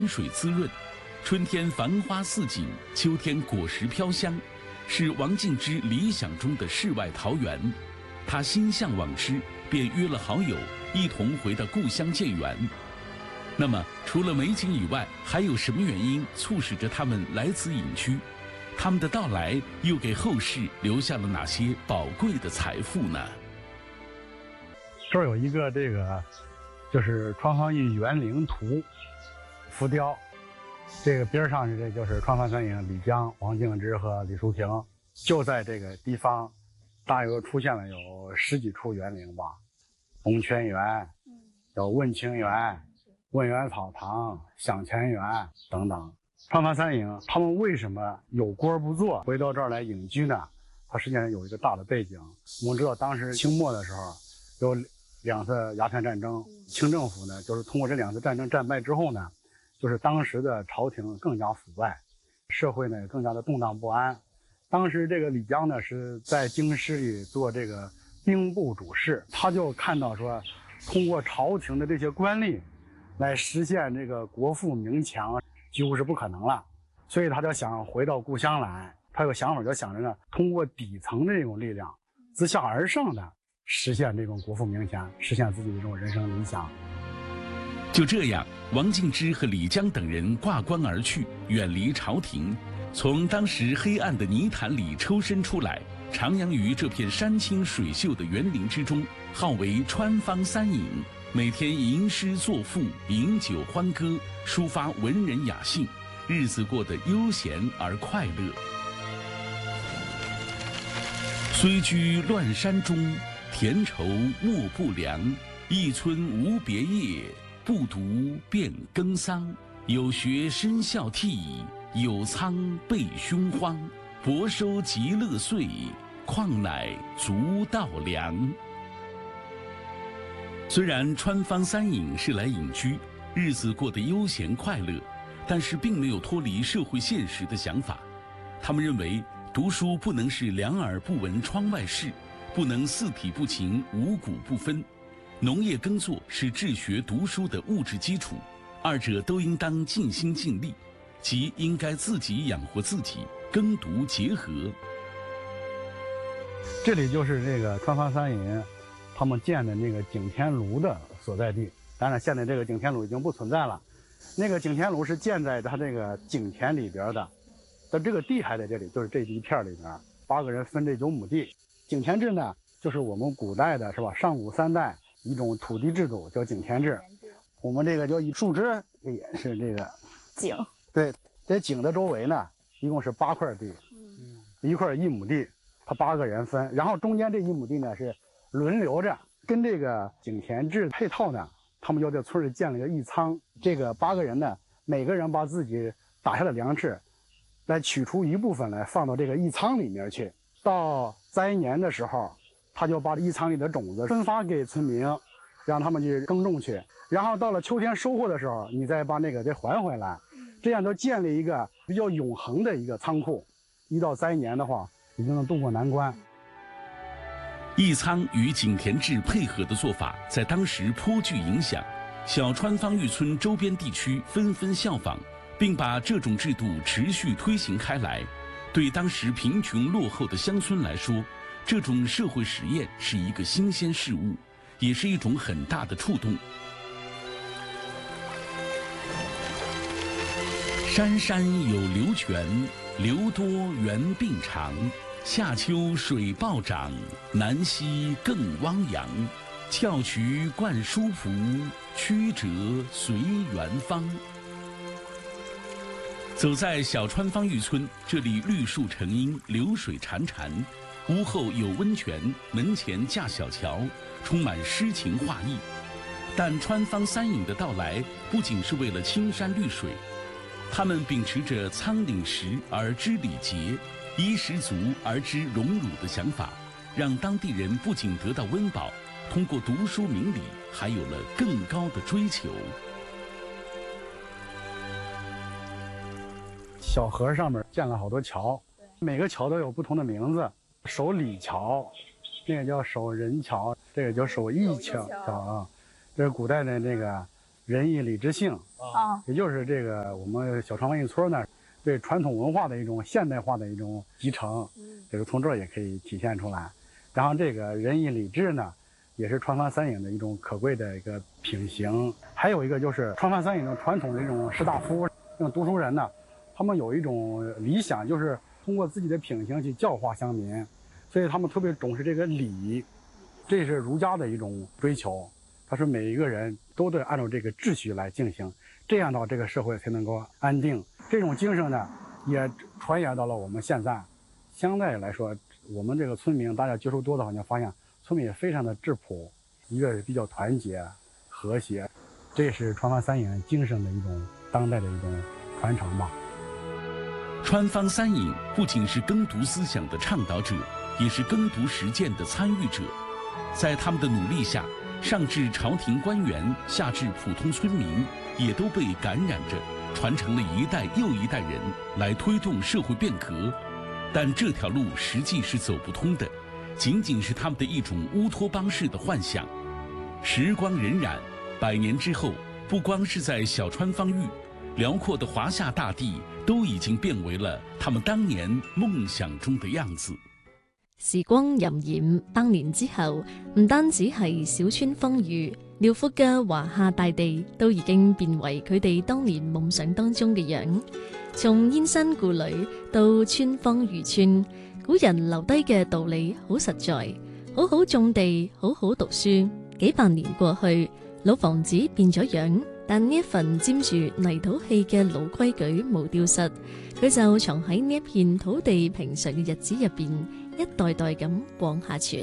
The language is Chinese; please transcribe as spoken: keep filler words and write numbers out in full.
水滋润，春天繁花似锦，秋天果实飘香，是王静之理想中的世外桃源。他心向往之，便约了好友一同回到故乡建园。那么，除了美景以外，还有什么原因促使着他们来此隐居？他们的到来又给后世留下了哪些宝贵的财富呢？ 这儿有一个这个，就是川方驿园陵图浮雕，这个边上这就是川方三影李江、王静之和李淑萍，就在这个地方，大约出现了有十几处园陵吧，龙泉园，有问清园、问园草堂、享前园等等。川方三影他们为什么有锅不做，回到这儿来隐居呢？它实际上有一个大的背景。我们知道，当时清末的时候有两次鸦片战争，清政府呢，就是通过这两次战争战败之后呢，就是当时的朝廷更加腐败，社会呢更加的动荡不安。当时这个李江呢是在京师里做这个兵部主事，他就看到说，通过朝廷的这些官吏来实现这个国富民强，几乎是不可能了，所以他就想回到故乡来。他有个想法，就想着呢，通过底层的这种力量，自下而上的实现这种国富民强，实现自己的这种人生理想。 就这样，王静之和李江等人挂冠而去，远离朝廷，从当时黑暗的泥潭里抽身出来，徜徉于这片山清水秀的园林之中，号为川方三影。每天吟诗作赋，饮酒欢歌，抒发文人雅兴，日子过得悠闲而快乐。虽居乱山中，田畴莫不良。一村无别业，不独便耕桑。有学身孝悌，有仓备凶荒。薄收极乐岁，况乃足稻粮。虽然川方三影是来隐居，日子过得悠闲快乐，但是并没有脱离社会现实的想法。他们认为，读书不能是两耳不闻窗外事，不能四体不勤，五谷不分。农业耕作是治学读书的物质基础，二者都应当尽心尽力，即应该自己养活自己，耕读结合。 这里就是这个川方三影他们建的那个景天炉的所在地。当然，现在这个景天炉已经不存在了。那个景天炉是建在它这个景田里边的，但这个地还在这里，就是这一片里边，八个人分这九亩地。景田制呢，就是我们古代的是吧？上古三代一种土地制度叫景田制。我们这个叫一树枝，也是这个景。 对，在景的周围呢，一共是八块地，嗯，一块一亩地，他八个人分，然后中间这一亩地呢是轮流着，跟这个景田制配套呢，他们就在村里建了个义仓。这个八个人呢，每个人把自己打下的粮食，来取出一部分来放到这个义仓里面去。到灾年的时候，他就把义仓里的种子分发给村民，让他们去耕种去。然后到了秋天收获的时候，你再把那个再还回来，这样就建立一个比较永恒的一个仓库。一到灾年的话，你就能渡过难关。 义仓与景田制配合的做法，在当时颇具影响，小川方峪村周边地区纷纷效仿，并把这种制度持续推行开来。对当时贫穷落后的乡村来说，这种社会实验是一个新鲜事物，也是一种很大的触动。山山有流泉，流多源并长。夏秋水暴涨，南溪更汪洋。翘渠灌疏蒲，曲折随园芳。走在小川方峪村，这里绿树成荫，流水潺潺，屋后有温泉，门前架小桥，充满诗情画意。但川方三影的到来，不仅是为了青山绿水，他们秉持着仓廪实而知礼节，衣食足而知荣辱的想法，让当地人不仅得到温饱，通过读书明理，还有了更高的追求。 小河上面建了好多桥，每个桥都有不同的名字。守礼桥，那个叫守仁桥，这个叫守义桥桥啊。这是古代的那个仁义礼智信啊， 也就是这个我们小川文艺村呢对传统文化的一种现代化的一种集成，这个从这儿也可以体现出来。然后这个仁义礼智呢，也是川藩三影的一种可贵的一个品行。还有一个就是川藩三影的传统的这种士大夫、这种读书人呢，他们有一种理想，就是通过自己的品行去教化乡民，所以他们特别重视这个礼，这是儒家的一种追求。他说每一个人都得按照这个秩序来进行，这样的话这个社会才能够安定。这种精神呢，也传扬到了我们现在。相对来说，我们这个村民大家接触多的话，你发现村民也非常的质朴，一个是比较团结和谐，这也是川藩三影精神的一种当代的一种传承吧。 川藩三影不仅是耕读思想的倡导者，也是耕读实践的参与者。在他们的努力下，上至朝廷官员，下至普通村民，也都被感染着，传承了一代又一代人来推动社会变革。但这条路实际是走不通的，仅仅是他们的一种乌托邦式的幻想。时光荏苒，百年之后，不光是在小川方域，辽阔的华夏大地都已經變為了他們當年夢想中的樣子。 時光荏苒，百年之後，唔單止係小川方域，遼闊嘅華夏大地都已經變為佢哋當年夢想當中嘅樣。從燕山故里到川方漁村，古人留低嘅道理好實在，好好種地，好好讀書。幾百年過去，老房子變咗樣，但呢一份沾住泥土氣嘅老規矩冇丟失，佢就藏喺呢一片土地平常嘅日子入邊，一代代咁往下傳。